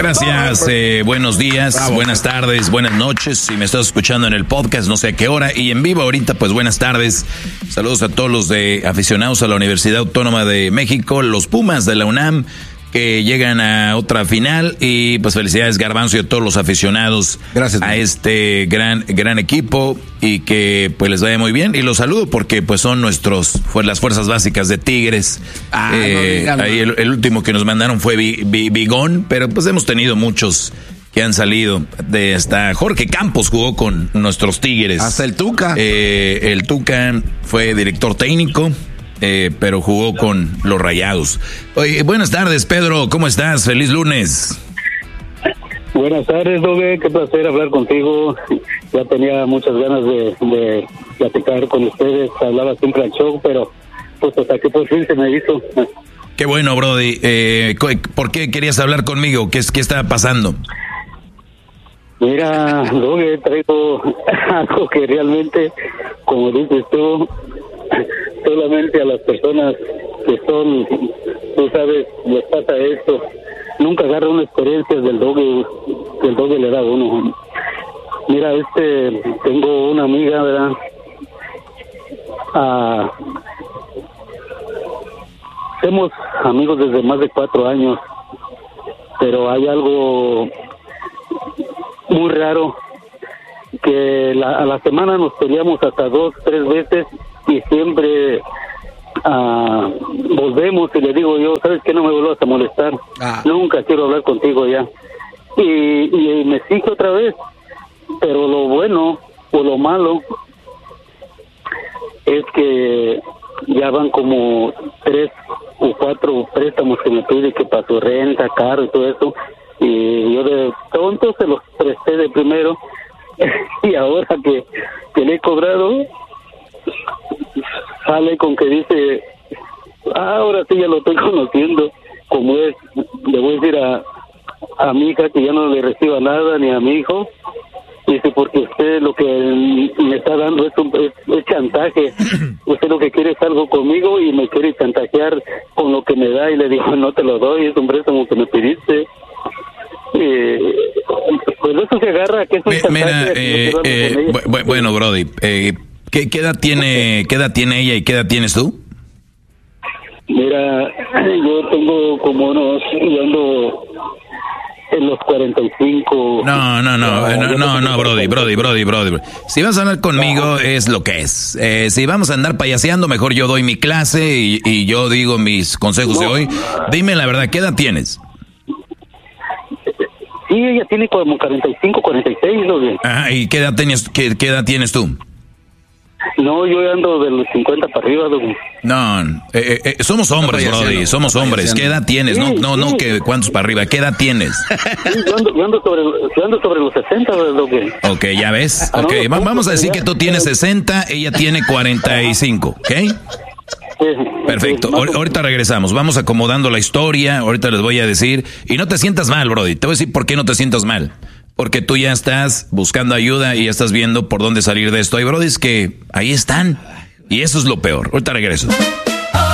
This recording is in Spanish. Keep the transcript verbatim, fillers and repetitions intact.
Gracias, eh, buenos días, Bravo. Buenas tardes, buenas noches. Si me estás escuchando en el podcast, no sé a qué hora, y en vivo ahorita, pues buenas tardes. Saludos a todos los de aficionados a la Universidad Autónoma de México, los Pumas de la UNAM, que llegan a otra final, y pues felicidades Garbanzo y a todos los aficionados. Gracias, a este gran gran equipo, y que pues les vaya muy bien, y los saludo porque pues son nuestros fue las fuerzas básicas de Tigres. Ah, eh, no, ahí el, el último que nos mandaron fue Bigón, pero pues hemos tenido muchos que han salido, de hasta Jorge Campos jugó con nuestros Tigres. Hasta el Tuca. Eh, el Tuca fue director técnico. Eh, pero jugó con los Rayados. Oye, buenas tardes, Pedro, ¿cómo estás? Feliz lunes. Buenas tardes, Doge, qué placer hablar contigo. Ya tenía muchas ganas de, de platicar con ustedes, hablaba siempre al show, pero pues hasta que por fin se me hizo. Qué bueno, Brody. Eh, ¿Por qué querías hablar conmigo? ¿Qué, qué está pasando? Mira, Doge, traigo algo que realmente, como dices tú, solamente a las personas que son, tú sabes, les pasa esto. Nunca agarra una experiencia del doge, que el doge le da a uno. Mira, este, tengo una amiga, ¿verdad? Ah, somos amigos desde más de cuatro años, pero hay algo muy raro, que la, a la semana nos peleamos hasta dos, tres veces, y siempre uh, volvemos y le digo yo, ¿sabes qué? No me vuelvas a molestar, ah. nunca quiero hablar contigo ya, y, y me exige otra vez, pero lo bueno o lo malo es que ya van como tres o cuatro préstamos que me pide, que para su renta, carro y todo eso, y yo de tonto se los presté de primero, y ahora que, que le he cobrado, sale con que dice, ah, ahora sí ya lo estoy conociendo, como es, le voy a decir a, a mi hija que ya no le reciba nada, ni a mi hijo, dice, porque usted lo que me está dando es, un, es, es chantaje, usted lo que quiere es algo conmigo y me quiere chantajear con lo que me da, y le digo, no te lo doy, es un préstamo que me pediste. Eh, pues eso se agarra, que es un chantaje. Mira, eh, eh, bu- bueno, Brody, eh, ¿Qué, ¿Qué edad tiene qué edad tiene ella y qué edad tienes tú? Mira, yo tengo como unos, yo ando en los cuarenta y cinco. No, no, no, no, no, no, no, Brody, Brody, Brody, Brody. Si vas a hablar conmigo es lo que es. Eh, si vamos a andar payaseando, mejor yo doy mi clase y, y yo digo mis consejos de hoy. Dime la verdad, ¿qué edad tienes? Sí, ella tiene como cuarenta y cinco, cuarenta y seis, ¿no? Ajá, ¿y qué edad tienes, qué, qué edad tienes tú? No, yo ando de los cincuenta para arriba, Doug. No, eh, eh, somos hombres, no, Brody, somos hombres. ¿Qué edad tienes? Sí, no, no, sí. no, que cuántos para arriba. ¿Qué edad tienes? Sí, yo, ando, yo, ando sobre, yo ando sobre los sesenta, Doug. Ok, ya ves. Ok, ah, no, vamos a decir que tú tienes sesenta, ella tiene cuarenta y cinco, ¿ok? Perfecto, ahorita regresamos, vamos acomodando la historia, ahorita les voy a decir, y no te sientas mal, Brody, te voy a decir por qué no te sientas mal, porque tú ya estás buscando ayuda y ya estás viendo por dónde salir de esto. Hay brodis que ahí están, y eso es lo peor. Ahorita regreso.